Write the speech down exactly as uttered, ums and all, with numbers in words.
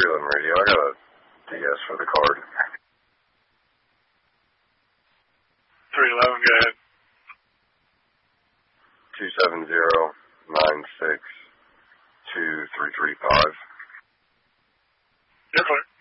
three eleven radio. I got a D S for the card. three eleven, go ahead. two seven zero nine six two three three five. You're clear.